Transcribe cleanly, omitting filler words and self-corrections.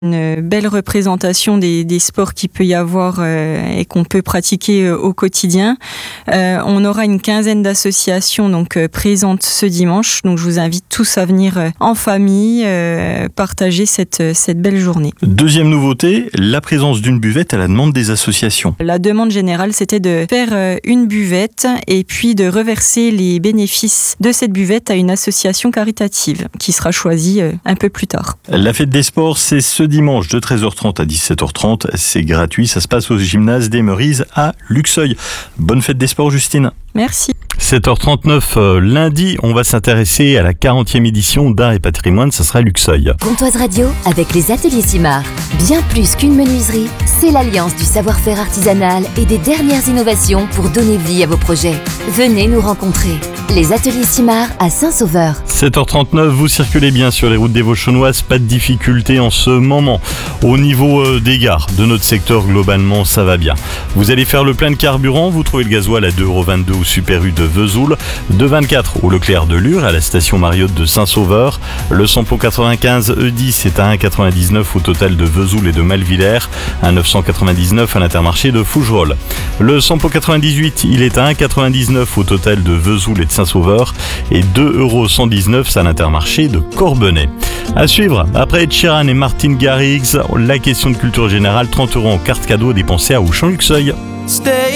Une belle représentation des sports qu'il peut y avoir et qu'on peut pratiquer au quotidien. On aura une quinzaine d'associations présentes ce dimanche. Donc je vous invite tous à venir en famille partager cette belle journée. Deuxième nouveauté, la présence d'une buvette à la demande des associations. La demande générale, c'était de faire une buvette et puis de reverser les bénéfices de cette buvette à une association caritative qui sera choisie un peu plus tard. La fête des sports, c'est ce dimanche de 13h30 à 17h30. C'est gratuit, ça se passe au gymnase des Meurises à Luxeuil. Bonne fête des sports, Justine. Merci. 7h39 lundi, on va s'intéresser à la 40e édition d'Art et Patrimoine, ça sera à Luxeuil. Pontoise Radio avec les ateliers Simard. Bien plus qu'une menuiserie, c'est l'alliance du savoir-faire artisanal et des dernières innovations pour donner vie à vos projets. Venez nous rencontrer. Les ateliers Simard à Saint-Sauveur. 7h39, vous circulez bien sur les routes des Vauchonnoises, pas de difficulté en ce moment. Au niveau des gares de notre secteur, globalement, ça va bien. Vous allez faire le plein de carburant, vous trouvez le gasoil à 2,22€ au Super U de Vesoul, 2,24€ au Leclerc de Lure, à la station Mariotte de Saint-Sauveur. Le samplon 95 E10 est à 1,99€ au total de Vesoul et de Malvillers, 1,999€ à l'Intermarché de Fougerolles. Le samplon 98, il est à 1,99€ au total de Vesoul et de Saint-Sauveur et 2,119€ à l'Intermarché de Corbenay. À suivre, après Ed Sheeran et Martin Garrix, la question de culture générale, 30€ en carte cadeau dépensée à Auchan-Luxeuil.